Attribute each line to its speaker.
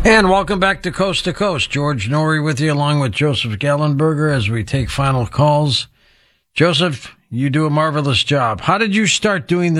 Speaker 1: And welcome back to Coast. George Norrie with you, along with Joseph Gallenberger, as we take final calls. Joseph, you do a marvelous job. How did you start doing this?